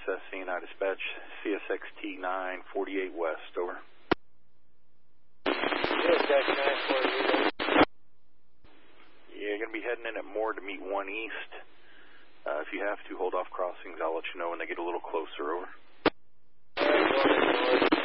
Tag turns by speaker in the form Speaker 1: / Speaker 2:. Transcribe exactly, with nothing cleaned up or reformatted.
Speaker 1: access, seeing I dispatch C S X T nine forty-eight West, over.
Speaker 2: C S X nine forty-eight.
Speaker 1: Yeah, you're going to be heading in at Moore to meet one East. Uh, if you have to, hold off crossings. I'll let you know when they get a little closer, over.
Speaker 2: All right, go ahead,